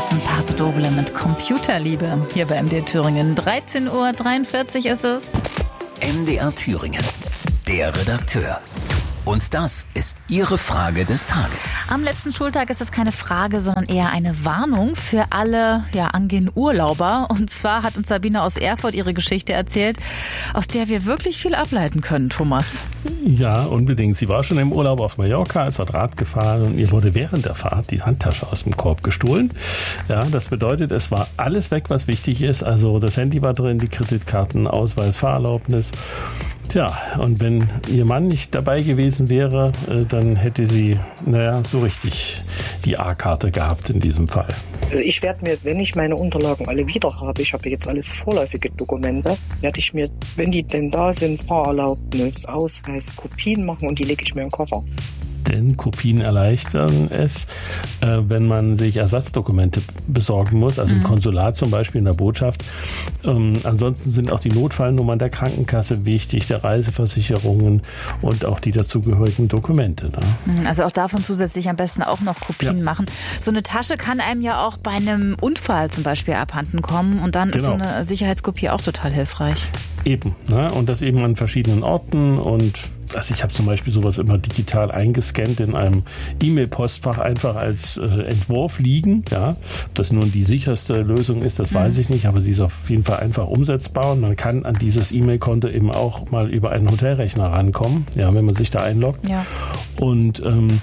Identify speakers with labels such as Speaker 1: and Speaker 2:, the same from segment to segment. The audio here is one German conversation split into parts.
Speaker 1: Carsten Paso-Doble mit Computerliebe hier bei MDR Thüringen. 13:43 Uhr ist es.
Speaker 2: MDR Thüringen, der Redakteur. Und das ist Ihre Frage des Tages.
Speaker 1: Am letzten Schultag ist es keine Frage, sondern eher eine Warnung für alle angehenden Urlauber. Und zwar hat uns Sabine aus Erfurt ihre Geschichte erzählt, aus der wir wirklich viel ableiten können, Thomas.
Speaker 3: Ja, unbedingt. Sie war schon im Urlaub auf Mallorca, ist dort Rad gefahren und ihr wurde während der Fahrt die Handtasche aus dem Korb gestohlen. Ja, das bedeutet, es war alles weg, was wichtig ist. Also das Handy war drin, die Kreditkarten, Ausweis, Fahrerlaubnis. Tja, und wenn ihr Mann nicht dabei gewesen wäre, dann hätte sie, so richtig die A-Karte gehabt in diesem Fall.
Speaker 4: Also ich werde mir, wenn ich meine Unterlagen alle wieder habe, ich habe jetzt alles vorläufige Dokumente, werde ich mir, wenn die denn da sind, Fahrerlaubnis, Ausweis, Kopien machen und die lege ich mir in den Koffer.
Speaker 3: Denn Kopien erleichtern es, wenn man sich Ersatzdokumente besorgen muss, also im Konsulat zum Beispiel, in der Botschaft. Ansonsten sind auch die Notfallnummern der Krankenkasse wichtig, der Reiseversicherungen und auch die dazugehörigen Dokumente. Ne?
Speaker 1: Also auch davon zusätzlich am besten auch noch Kopien machen. So eine Tasche kann einem ja auch bei einem Unfall zum Beispiel abhanden kommen und dann ist so eine Sicherheitskopie auch total hilfreich.
Speaker 3: Eben, ne? Und das eben an verschiedenen Orten und ich habe zum Beispiel sowas immer digital eingescannt in einem E-Mail-Postfach einfach als Entwurf liegen. Ja, ob das nun die sicherste Lösung ist, das weiß ich nicht, aber sie ist auf jeden Fall einfach umsetzbar und man kann an dieses E-Mail-Konto eben auch mal über einen Hotelrechner rankommen, ja, wenn man sich da einloggt. Ja. Und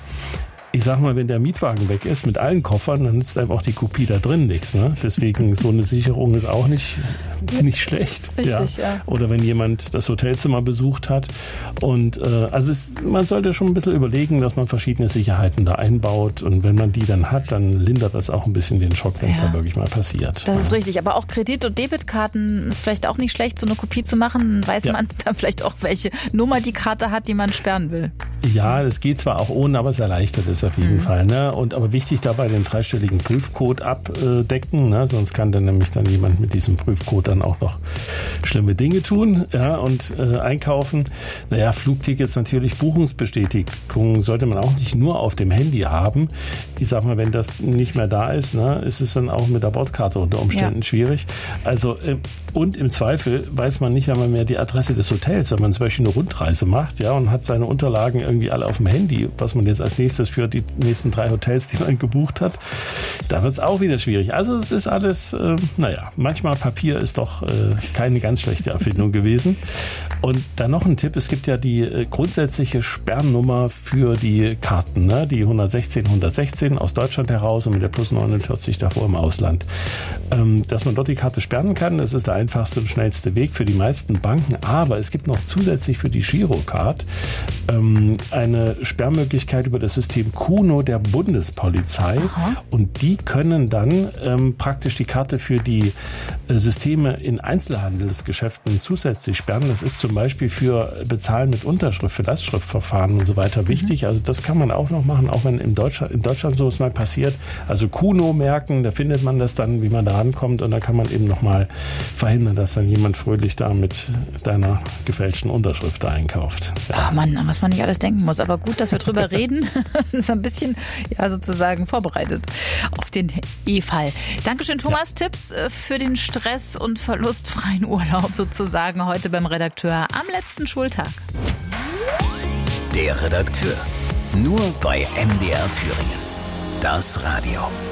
Speaker 3: ich sag mal, wenn der Mietwagen weg ist mit allen Koffern, dann nützt einem auch die Kopie da drin nichts. Ne? Deswegen so eine Sicherung ist auch nicht schlecht.
Speaker 1: Richtig, ja.
Speaker 3: Oder wenn jemand das Hotelzimmer besucht hat. Und man sollte schon ein bisschen überlegen, dass man verschiedene Sicherheiten da einbaut. Und wenn man die dann hat, dann lindert das auch ein bisschen den Schock, wenn es da wirklich mal passiert.
Speaker 1: Das ist richtig. Aber auch Kredit- und Debitkarten ist vielleicht auch nicht schlecht, so eine Kopie zu machen. Dann weiß man dann vielleicht auch, welche Nummer die Karte hat, die man sperren will.
Speaker 3: Ja, das geht zwar auch ohne, aber es erleichtert es auf jeden Fall. Ne? Aber wichtig dabei den 3-stelligen Prüfcode abdecken, ne? Sonst kann dann nämlich jemand mit diesem Prüfcode dann auch noch schlimme Dinge tun, ja, und einkaufen. Flugtickets natürlich, Buchungsbestätigung sollte man auch nicht nur auf dem Handy haben. Ich sag mal, wenn das nicht mehr da ist, ist es dann auch mit der Bordkarte unter Umständen schwierig. Also und im Zweifel weiß man nicht einmal mehr die Adresse des Hotels, wenn man zum Beispiel eine Rundreise macht, ja, und hat seine Unterlagen irgendwie alle auf dem Handy, was man jetzt als nächstes für die nächsten 3 Hotels, die man gebucht hat, da wird es auch wieder schwierig. Also es ist alles, manchmal Papier ist doch keine ganz schlechte Erfindung gewesen. Und dann noch ein Tipp, es gibt ja die grundsätzliche Sperrnummer für die Karten, ne? Die 116 aus Deutschland heraus und mit der plus 49 davor im Ausland. Dass man dort die Karte sperren kann, das ist der einfachste und schnellste Weg für die meisten Banken, aber es gibt noch zusätzlich für die Girocard eine Sperrmöglichkeit über das System Kuno der Bundespolizei. Aha. Und die können dann praktisch die Karte für die Systeme in Einzelhandelsgeschäften zusätzlich sperren. Das ist zum Beispiel für Bezahlen mit Unterschrift, für Lastschriftverfahren und so weiter wichtig. Also das kann man auch noch machen, auch wenn in Deutschland so es mal passiert. Also Kuno merken, da findet man das dann, wie man da rankommt und da kann man eben nochmal verhindern, dass dann jemand fröhlich da mit deiner gefälschten Unterschrift da einkauft.
Speaker 1: Ja. Oh Mann, was man nicht alles denken muss. Aber gut, dass wir drüber reden. So ein bisschen, sozusagen vorbereitet auf den E-Fall. Dankeschön, Thomas. Ja. Tipps für den stress- und verlustfreien Urlaub sozusagen heute beim Redakteur am letzten Schultag.
Speaker 2: Der Redakteur. Nur bei MDR Thüringen. Das Radio.